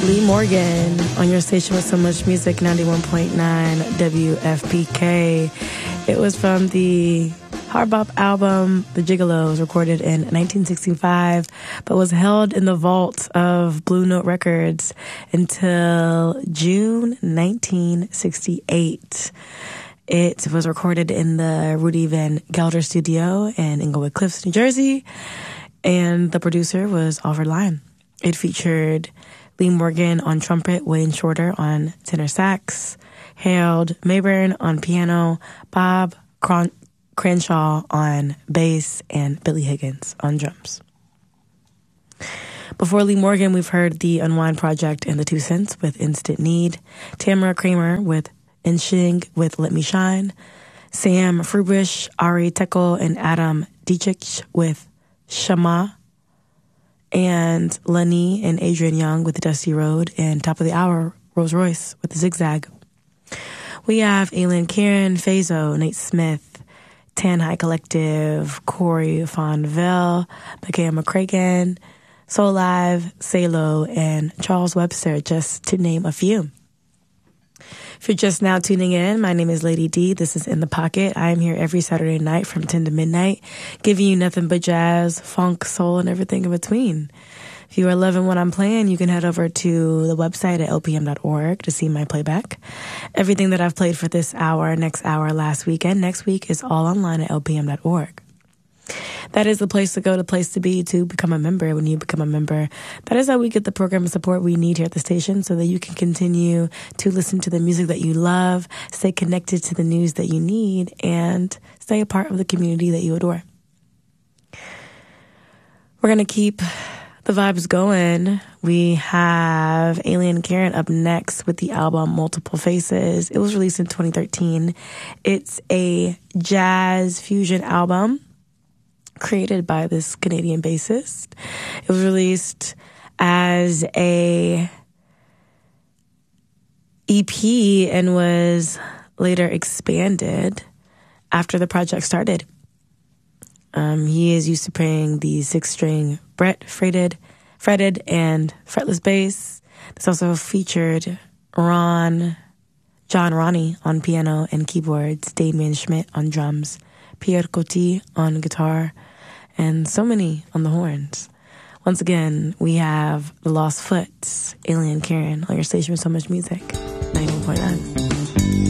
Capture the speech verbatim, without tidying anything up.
Lee Morgan on your station with so much music, ninety-one point nine W F P K. It was from the hard bop album The Gigolos, recorded in nineteen sixty-five, but was held in the vault of Blue Note Records until June nineteen sixty-eight. It was recorded in the Rudy Van Gelder studio in Inglewood Cliffs, New Jersey, and the producer was Alfred Lion. It featured Lee Morgan on trumpet, Wayne Shorter on tenor sax, Harold Mayburn on piano, Bob Cron- Crenshaw on bass, and Billy Higgins on drums. Before Lee Morgan, we've heard the Unwind Project and the Two Cents with Instant Need, Tamara Kramer with Inshing with Let Me Shine, Sam Frubish, Ari Tekel, and Adam Dietrich with Shama, and Lenny and Adrian Young with The Dusty Road, and top of the hour, Rolls Royce with The Zigzag. We have Aylin Karen, Fazo, Nate Smith, Tan High Collective, Corey Fonville, Micaiah McCracken, Soul Live, Salo, and Charles Webster, just to name a few. If you're just now tuning in, my name is Lady D. This is In the Pocket. I am here every Saturday night from ten to midnight, giving you nothing but jazz, funk, soul, and everything in between. If you are loving what I'm playing, you can head over to the website at L P M dot org to see my playback. Everything that I've played for this hour, next hour, last week, and next week is all online at L P M dot org. That is the place to go, the place to be to become a member. When you become a member, that is how we get the program and support we need here at the station so that you can continue to listen to the music that you love, stay connected to the news that you need, and stay a part of the community that you adore. We're going to keep the vibes going. We have Alien Karen up next with the album Multiple Faces. It was released in twenty thirteen. It's a jazz fusion album created by this Canadian bassist. It was released as a E P and was later expanded after the project started. Um, he is used to playing the six-string Brett fretted, fretted and fretless bass. This also featured Ron, John Ronnie on piano and keyboards, Damien Schmidt on drums, Pierre Coty on guitar, and so many on the horns. Once again, we have The Lost Foots, Alien Karen, on your station with so much music, ninety-one point nine.